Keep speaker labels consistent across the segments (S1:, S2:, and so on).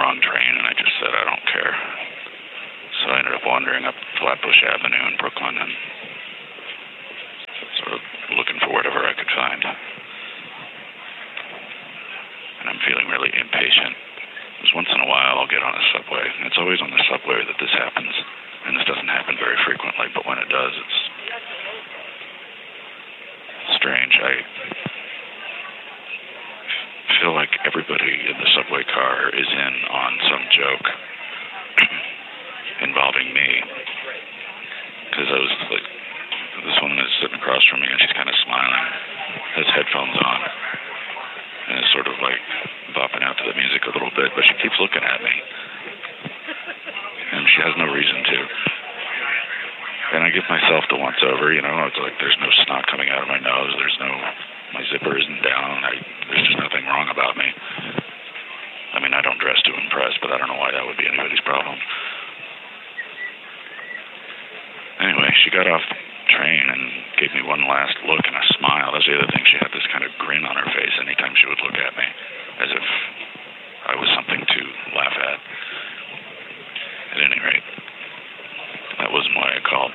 S1: wrong train, and I just said, I don't care. So I ended up wandering up Flatbush Avenue in Brooklyn and sort of looking for whatever I could find. And I'm feeling really impatient. Because once in a while I'll get on a subway. And it's always on the subway that this happens. And this doesn't happen very frequently, but when it does, it's strange. I feel like everybody in the subway car is in on some joke involving me. Because I was like, this woman is sitting across from me and she's kind of smiling, has headphones on, and is sort of like bopping out to the music a little bit, but she keeps looking at me. And she has no reason to. And I give myself the once over, you know, it's like there's no snot coming out of my nose, my zipper isn't down, there's just nothing wrong about me. I mean, I don't dress to impress, but I don't know why that would be anybody's problem. Anyway, she got off the train and gave me one last look and a smile. That's the other thing. She had this kind of grin on her face anytime she would look at me, as if I was something to laugh at. At any rate, that wasn't why I called.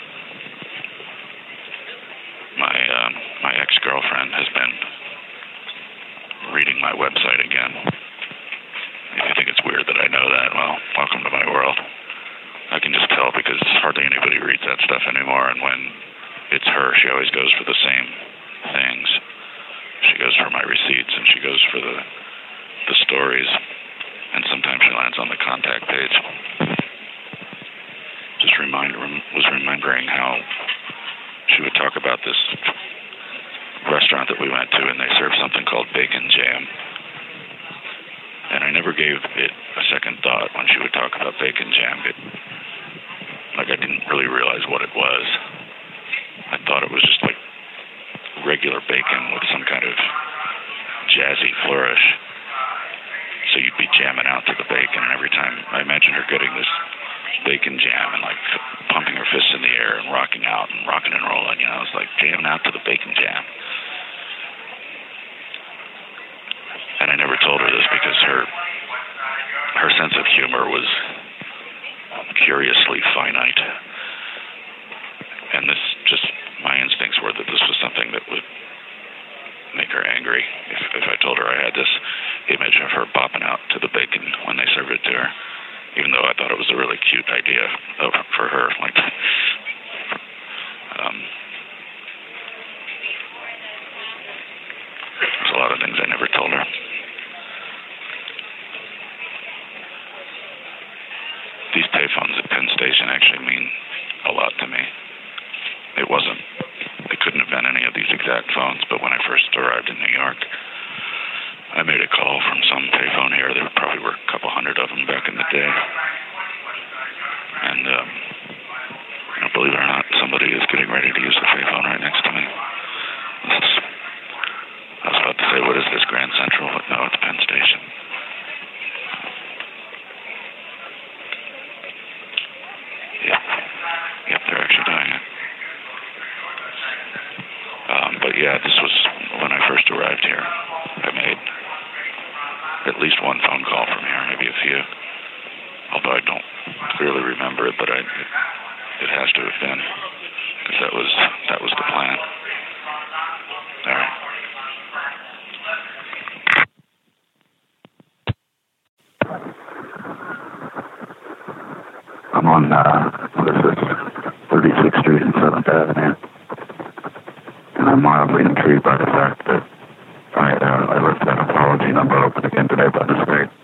S1: My ex-girlfriend has been reading my website again. If you think it's weird that I know that, well, welcome to my world. I can just tell because hardly anybody reads that stuff anymore, and when it's her, she always goes for the same things. She goes for my receipts, and she goes for the stories, and sometimes she lands on the contact page. Just was remembering how she would talk about this restaurant that we went to, and they served something called bacon jam. And I never gave it a second thought when she would talk about bacon jam. I didn't really realize what it was. I thought it was just like regular bacon with some kind of jazzy flourish. So you'd be jamming out to the bacon, and every time I imagine her getting this bacon jam and like pumping her fists in the air and rocking out and rocking and rolling, you know, it's like jamming out to the bacon jam. And I never told her this because her sense of humor was curiously finite. And this just, my instincts were that this was something that would make her angry if I told her I had this image of her bopping out to the bacon when they served it to her, even though I thought it was a really cute idea for her. Like, there's a lot of things I never told her. These payphones at Penn Station actually mean a lot to me. It couldn't have been any of these exact phones, but when I first arrived in New York, I made a call from some payphone here. There probably were a couple hundred of them back in the day. And, believe it or not, somebody is getting ready to use the payphone right next to me. I was about to say, what is this, Grand Central? But no, it's Penn Station. Yep, they're actually doing it. But yeah, this was when I first arrived here. I made at least one phone call from here, maybe a few. Although I don't clearly remember it, but it has to have been, because that was the plan. All right. I'm on, 36th Street and 7th Avenue. And I'm mildly intrigued by the fact that I left that apology number open again today by mistake.